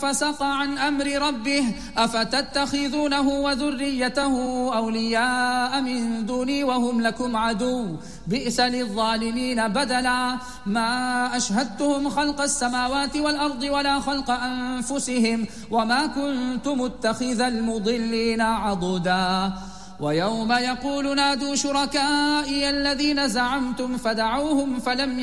فسق عن أمر ربه أفتتخذونه وذريته أولياء من دوني وهم لكم عدو بئس للظالمين بدلا ما أشهدتهم خلق السماوات والأرض ولا خلق أنفسهم وما كنت متخذ المضلين عضدا ويوم يقول نادوا شركائي الذين زعمتم فدعوهم فلم